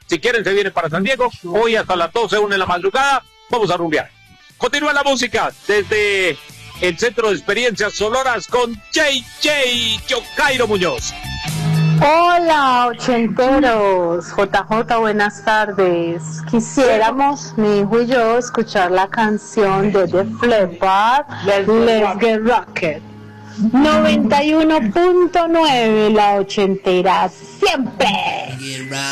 Si quieren, se vienen para San Diego. Hoy hasta las 12, 1 de la madrugada. Vamos a rumbear. Continúa la música desde el Centro de Experiencias Sonoras con Yocairo Muñoz. Hola, ochenteros. JJ, buenas tardes. Quisiéramos, mi hijo y yo, escuchar la canción de The Fleppard, Let's Get Rocket. 91.9, la ochentera siempre.